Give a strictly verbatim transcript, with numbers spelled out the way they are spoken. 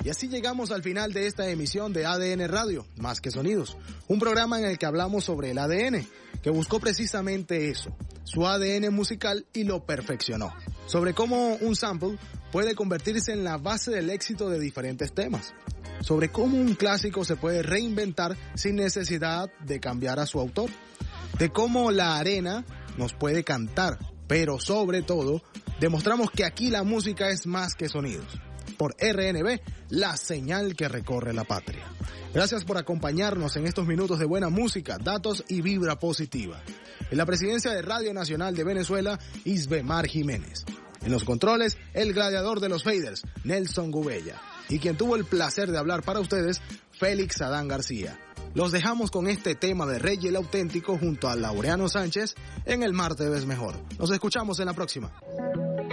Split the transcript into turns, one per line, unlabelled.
Y así llegamos al final de esta emisión de A D N Radio, Más que Sonidos, un programa en el que hablamos sobre el A D N, que buscó precisamente eso, su A D N musical, y lo perfeccionó. Sobre cómo un sample puede convertirse en la base del éxito de diferentes temas. Sobre cómo un clásico se puede reinventar sin necesidad de cambiar a su autor. De cómo la arena nos puede cantar, pero sobre todo, demostramos que aquí la música es más que sonidos. Por R N B, la señal que recorre la patria. Gracias por acompañarnos en estos minutos de buena música, datos y vibra positiva. En la presidencia de Radio Nacional de Venezuela, Isbemar Jiménez. En los controles, el gladiador de los faders, Nelson Gubella. Y quien tuvo el placer de hablar para ustedes, Félix Adán García. Los dejamos con este tema de Rey el Auténtico junto a Laureano Sánchez en El Mar Te Ves Mejor. Nos escuchamos en la próxima.